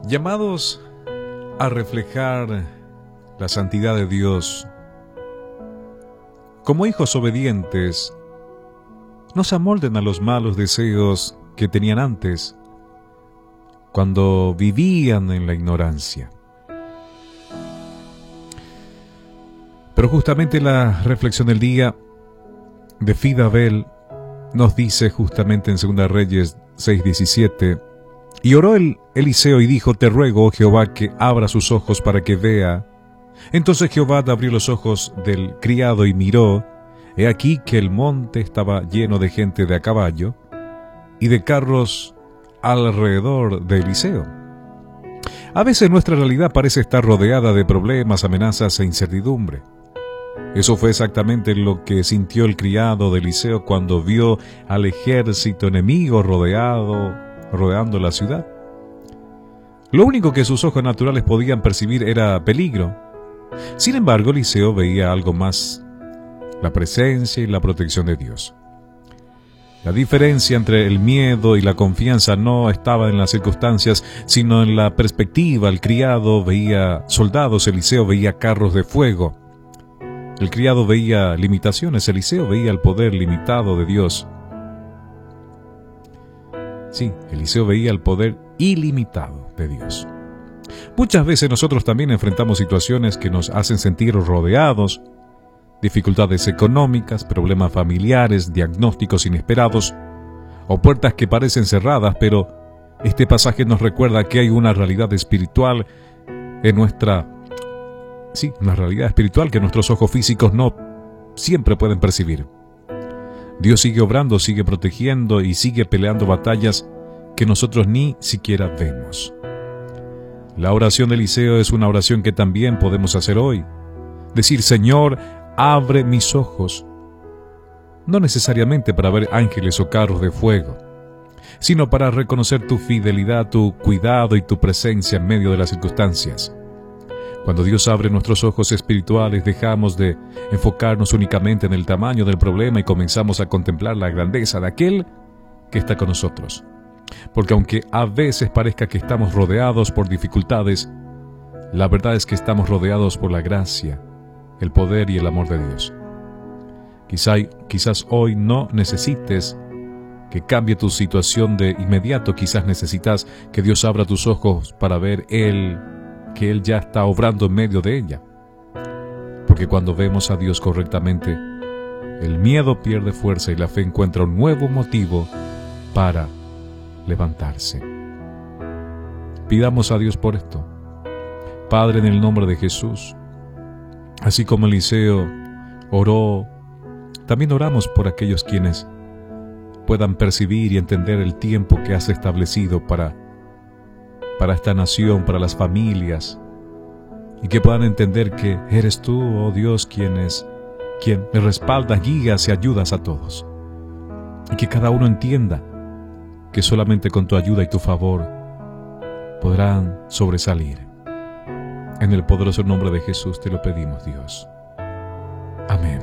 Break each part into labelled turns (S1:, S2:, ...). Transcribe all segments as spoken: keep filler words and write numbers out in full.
S1: llamados a reflejar la santidad de Dios. Como hijos obedientes, no se amolden a los malos deseos que tenían antes, cuando vivían en la ignorancia. Pero justamente la reflexión del día de Fida Bel nos dice justamente en Segunda Reyes seis diecisiete: y oró el Eliseo y dijo: te ruego, oh Jehová, que abra sus ojos para que vea. Entonces Jehová abrió los ojos del criado y miró, he aquí que el monte estaba lleno de gente de a caballo y de carros alrededor de Eliseo. A veces nuestra realidad parece estar rodeada de problemas, amenazas e incertidumbre. Eso fue exactamente lo que sintió el criado de Eliseo cuando vio al ejército enemigo rodeado, rodeando la ciudad. Lo único que sus ojos naturales podían percibir era peligro. Sin embargo, Eliseo veía algo más: la presencia y la protección de Dios. La diferencia entre el miedo y la confianza no estaba en las circunstancias, sino en la perspectiva. El criado veía soldados, Eliseo veía carros de fuego. El criado veía limitaciones, Eliseo veía el poder limitado de Dios. Sí, Eliseo veía el poder ilimitado de Dios. Muchas veces nosotros también enfrentamos situaciones que nos hacen sentir rodeados, dificultades económicas, problemas familiares, diagnósticos inesperados o puertas que parecen cerradas, pero este pasaje nos recuerda que hay una realidad espiritual en nuestra Sí, una realidad espiritual que nuestros ojos físicos no siempre pueden percibir. Dios sigue obrando, sigue protegiendo y sigue peleando batallas que nosotros ni siquiera vemos. La oración de Eliseo es una oración que también podemos hacer hoy. Decir: Señor, abre mis ojos. No necesariamente para ver ángeles o carros de fuego, sino para reconocer tu fidelidad, tu cuidado y tu presencia en medio de las circunstancias. Cuando Dios abre nuestros ojos espirituales, dejamos de enfocarnos únicamente en el tamaño del problema y comenzamos a contemplar la grandeza de aquel que está con nosotros. Porque aunque a veces parezca que estamos rodeados por dificultades, la verdad es que estamos rodeados por la gracia, el poder y el amor de Dios. Quizá, quizás hoy no necesites que cambie tu situación de inmediato, quizás necesitas que Dios abra tus ojos para ver Él, que Él ya está obrando en medio de ella. Porque cuando vemos a Dios correctamente, el miedo pierde fuerza y la fe encuentra un nuevo motivo para levantarse. Pidamos a Dios por esto. Padre, en el nombre de Jesús, así como Eliseo oró, también oramos por aquellos quienes puedan percibir y entender el tiempo que has establecido para para esta nación, para las familias, y que puedan entender que eres tú, oh Dios, quien es, quien me respaldas, guías y ayudas a todos, y que cada uno entienda que solamente con tu ayuda y tu favor podrán sobresalir. En el poderoso nombre de Jesús te lo pedimos, Dios. Amén.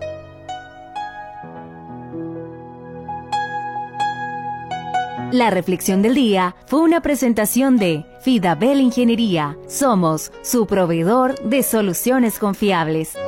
S2: La reflexión del día fue una presentación de Fida Bel Ingeniería. Somos su proveedor de soluciones confiables.